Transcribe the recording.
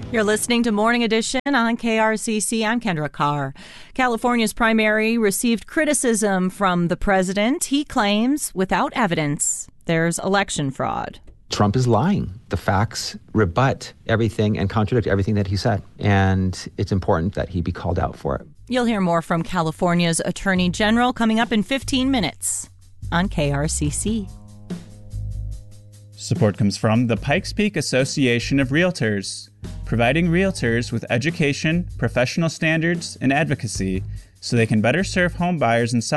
You're listening to Morning Edition on KRCC. I'm Kendra Carr. California's primary received criticism from the president. He claims, without evidence, there's election fraud. Trump is lying. The facts rebut everything and contradict everything that he said. And it's important that he be called out for it. You'll hear more from California's Attorney General coming up in 15 minutes on KRCC. Support comes from the Pikes Peak Association of Realtors, providing realtors with education, professional standards, and advocacy so they can better serve home buyers and sellers